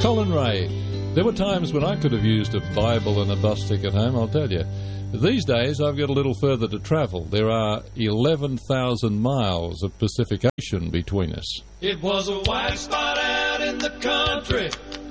Colin Ray. There were times when I could have used a Bible and a bus ticket home, I'll tell you. These days, I've got a little further to travel. There are 11,000 miles of Pacific Ocean between us. It was a white spot out in the country,